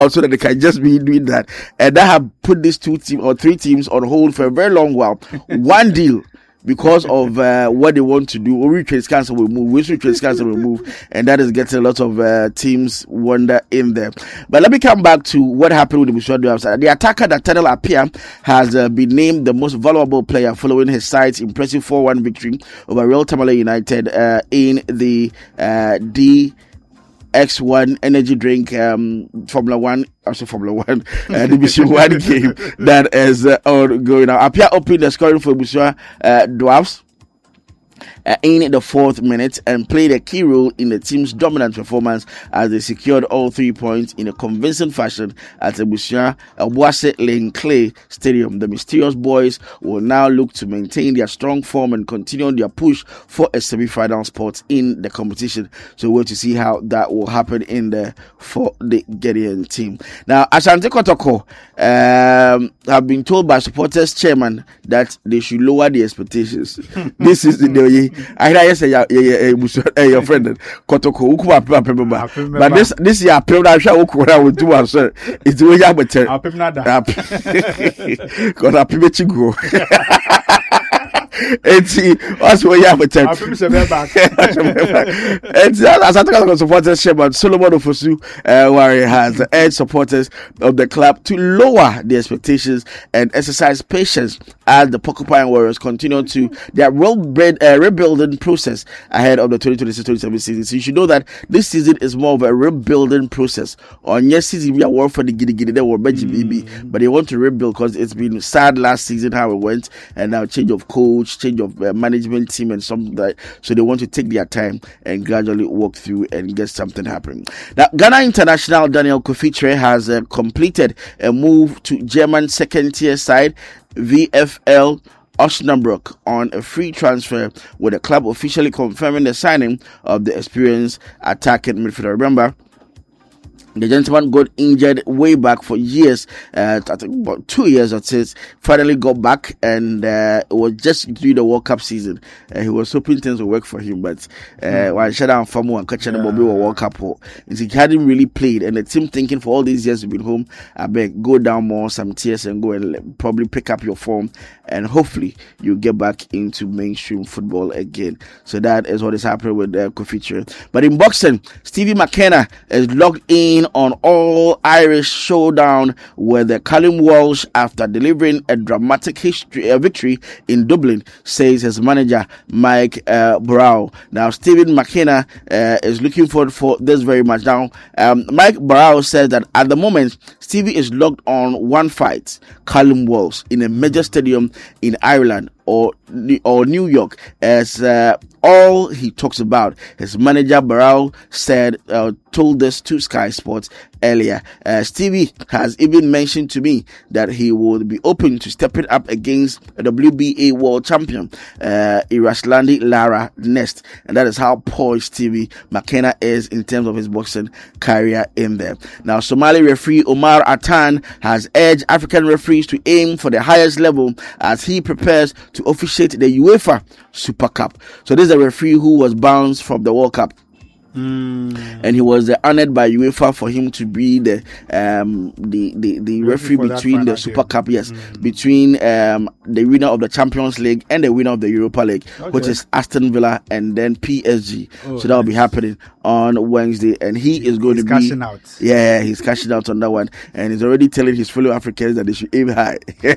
so that they can just be doing that. And that have put these 2 teams or 3 teams on hold for a very long while. One deal. Because of what they want to do, Ori Trades Council will move, Western Trades Council will move, and that is getting a lot of teams wonder in there. But let me come back to what happened with the Bushra Dwarfs. The attacker Nathaniel Appiah has been named the most valuable player following his side's impressive 4-1 victory over Real Tamale United in the X1 energy drink Formula 1 the Bushra 1 game that is ongoing now. Appiah opened the scoring for Bushra Dwarfs in the 4th minute and played a key role in the team's dominant performance as they secured all 3 points in a convincing fashion at the Bushra Boise Lane Clay Stadium. The Mysterious Boys will now look to maintain their strong form and continue their push for a semi-final spot in the competition. So we'll to see how that will happen for the Gideon team. Now, Asante Kotoko have been told by supporters chairman that they should lower the expectations. This is the I say your friend Kotoko but this year appeal that shall will do us it's way up with because I pretty go. What's what you have a team? As I talk about supporters, Chairman Solomon Ofosu Wari has urged supporters of the club to lower the expectations and exercise patience as the Porcupine Warriors continue to their rebuilding process ahead of the 2026-27 season. So you should know that this season is more of a rebuilding process. On yes season we are working for the giddy they were baby, but they want to rebuild because it's been sad last season how it went, and now change of coach, change of management team and something like that. So they want to take their time and gradually walk through and get something happening. Now, Ghana international Daniel Kofi has completed a move to German second-tier side VfL Osnabrück on a free transfer, with the club officially confirming the signing of the experienced attacking midfielder. Remember, the gentleman got injured way back for years, I think about 2 years or so, finally got back, and it was just during the World Cup season. He was hoping things would work for him, but when Shadow Famu and Kachan Bobby were World Cup, he hadn't really played, and the team thinking for all these years you've been home, I beg, go down more some tears and go and probably pick up your form, and hopefully you get back into mainstream football again. So that is what is happening with Kofi. But in boxing, Stevie McKenna is locked in on all Irish showdown with Callum Walsh after delivering a dramatic victory in Dublin, says his manager Mike Brow. Now Stephen McKenna is looking forward for this very much. Now Mike Brow says that at the moment Stevie is locked on one fight, Callum Walsh, in a major stadium in Ireland or New York, as all he talks about. His manager Barrow told this to Sky Sports earlier. Stevie has even mentioned to me that he would be open to stepping up against a WBA world champion, Iraslandi Lara Nest, and that is how poised Stevie McKenna is in terms of his boxing career in there. Now, Somali referee Omar Atan has urged African referees to aim for the highest level as he prepares to officiate the UEFA Super Cup. So this is a referee who was bounced from the World Cup. And he was honored by UEFA for him to be the referee between the Super Cup, between the winner of the Champions League and the winner of the Europa League, which is Aston Villa and then PSG. So that will be happening on Wednesday, and he's going to be cashing out. Yeah, he's cashing out on that one, and he's already telling his fellow Africans that they should aim high.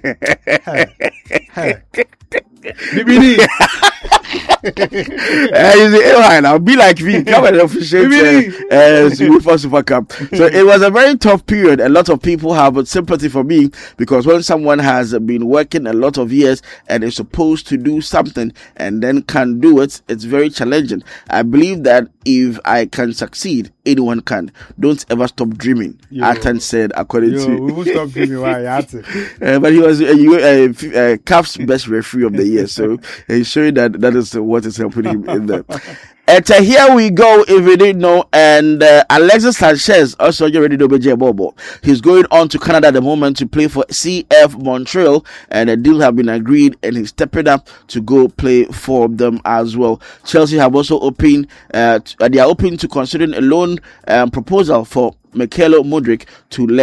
I'll be like me, come and officiate UEFA Super Cup. So it was a very tough period. A lot of people have sympathy for me, because when someone has been working a lot of years and is supposed to do something and then can't do it, it's very challenging. I believe that if I can succeed, anyone can. Don't ever stop dreaming. Atan said, according to. We won't stop dreaming. Why? But he was CAF's best referee of the year, so he's showing that is what is helping him in there. Here we go, if you didn't know. And Alexis Sanchez also already know Bobo. He's going on to Canada at the moment to play for CF Montreal, and a deal have been agreed, and he's stepping up to go play for them as well. Chelsea have also opened, they are open to considering a loan proposal for Mykhailo Mudryk to